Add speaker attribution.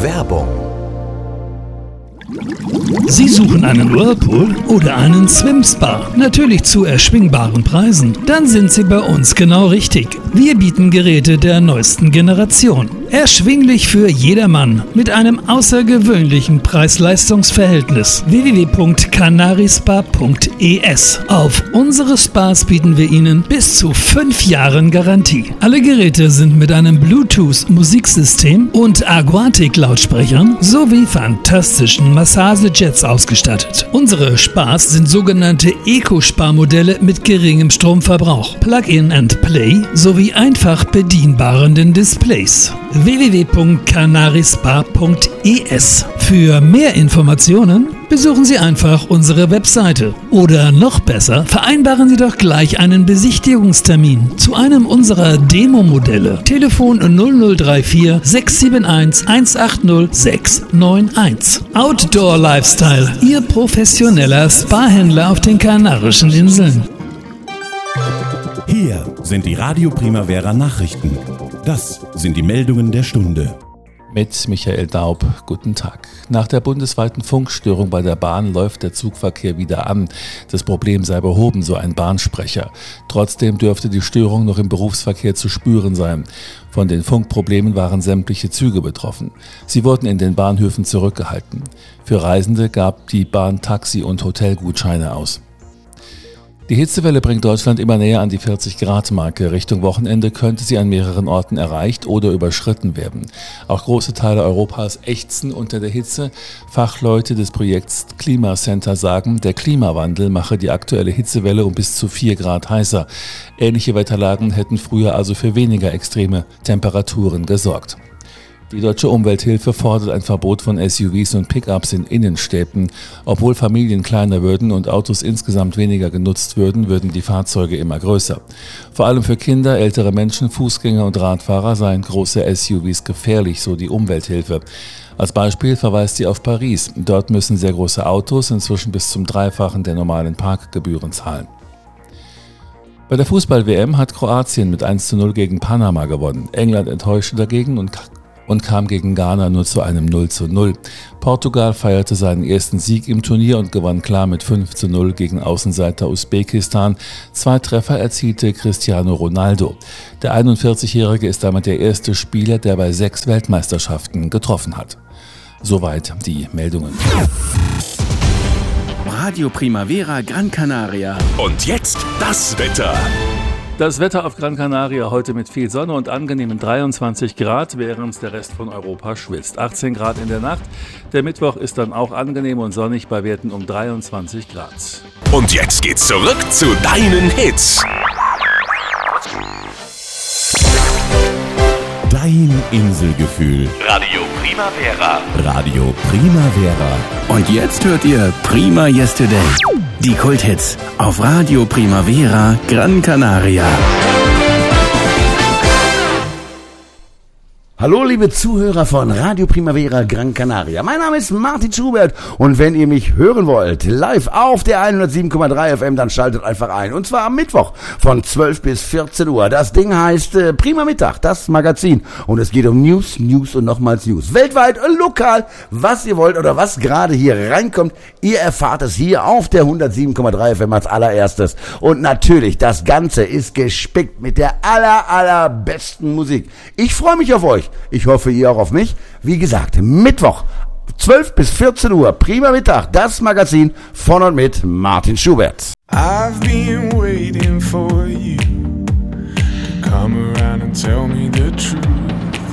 Speaker 1: Werbung.
Speaker 2: Sie suchen einen Whirlpool oder einen Swim-Spa, natürlich zu erschwingbaren Preisen? Dann sind Sie bei uns genau richtig. Wir bieten Geräte der neuesten Generation. Erschwinglich für jedermann mit einem außergewöhnlichen Preis-Leistungs-Verhältnis. www.canarispa.es. Auf unsere Spas bieten wir Ihnen bis zu 5 Jahren Garantie. Alle Geräte sind mit einem Bluetooth-Musiksystem und Aquatic-Lautsprechern sowie fantastischen Massagejets ausgestattet. Unsere Spas sind sogenannte Eco-Spa-Modelle mit geringem Stromverbrauch, Plug-in and Play sowie einfach bedienbaren Displays. www.canarispa.es. Für mehr Informationen besuchen Sie einfach unsere Webseite. Oder noch besser, vereinbaren Sie doch gleich einen Besichtigungstermin zu einem unserer Demo-Modelle. Telefon 0034 671 180 691. Outdoor Lifestyle, Ihr professioneller Spa-Händler auf den Kanarischen Inseln.
Speaker 3: Hier sind die Radio Primavera Nachrichten. Das sind die Meldungen der Stunde.
Speaker 4: Mit Michael Daub, guten Tag. Nach der bundesweiten Funkstörung bei der Bahn läuft der Zugverkehr wieder an. Das Problem sei behoben, so ein Bahnsprecher. Trotzdem dürfte die Störung noch im Berufsverkehr zu spüren sein. Von den Funkproblemen waren sämtliche Züge betroffen. Sie wurden in den Bahnhöfen zurückgehalten. Für Reisende gab die Bahn Taxi- und Hotelgutscheine aus. Die Hitzewelle bringt Deutschland immer näher an die 40-Grad-Marke. Richtung Wochenende könnte sie an mehreren Orten erreicht oder überschritten werden. Auch große Teile Europas ächzen unter der Hitze. Fachleute des Projekts Klimacenter sagen, der Klimawandel mache die aktuelle Hitzewelle um bis zu 4 Grad heißer. Ähnliche Wetterlagen hätten früher also für weniger extreme Temperaturen gesorgt. Die Deutsche Umwelthilfe fordert ein Verbot von SUVs und Pickups in Innenstädten. Obwohl Familien kleiner würden und Autos insgesamt weniger genutzt würden, würden die Fahrzeuge immer größer. Vor allem für Kinder, ältere Menschen, Fußgänger und Radfahrer seien große SUVs gefährlich, so die Umwelthilfe. Als Beispiel verweist sie auf Paris. Dort müssen sehr große Autos inzwischen bis zum Dreifachen der normalen Parkgebühren zahlen. Bei der Fußball-WM hat Kroatien mit 1:0 gegen Panama gewonnen. England enttäuschte dagegen und kam gegen Ghana nur zu einem 0:0. Portugal feierte seinen ersten Sieg im Turnier und gewann klar mit 5:0 gegen Außenseiter Usbekistan. 2 Treffer erzielte Cristiano Ronaldo. Der 41-Jährige ist damit der erste Spieler, der bei 6 Weltmeisterschaften getroffen hat. Soweit die Meldungen.
Speaker 5: Radio Primavera Gran Canaria.
Speaker 1: Und jetzt das Wetter.
Speaker 4: Das Wetter auf Gran Canaria heute mit viel Sonne und angenehmen 23 Grad, während der Rest von Europa schwitzt. 18 Grad in der Nacht. Der Mittwoch ist dann auch angenehm und sonnig bei Werten um 23 Grad.
Speaker 1: Und jetzt geht's zurück zu deinen Hits.
Speaker 3: Dein Inselgefühl.
Speaker 1: Radio Primavera.
Speaker 3: Radio Primavera.
Speaker 5: Und jetzt hört ihr Prima Yesterday. Die Kulthits auf Radio Primavera Gran Canaria.
Speaker 6: Hallo liebe Zuhörer von Radio Primavera Gran Canaria. Mein Name ist Martin Schubert und wenn ihr mich hören wollt, live auf der 107,3 FM, dann schaltet einfach ein. Und zwar am Mittwoch von 12 bis 14 Uhr. Das Ding heißt Prima Mittag, das Magazin. Und es geht um News und nochmals News. Weltweit, lokal, was ihr wollt oder was gerade hier reinkommt. Ihr erfahrt es hier auf der 107,3 FM als allererstes. Und natürlich, das Ganze ist gespickt mit der allerbesten Musik. Ich freue mich auf euch. Ich hoffe, ihr auch auf mich. Wie gesagt, Mittwoch, 12 bis 14 Uhr, Prima Mittag, das Magazin von und mit Martin Schubert.
Speaker 7: I've been waiting for you to come around and tell me the truth.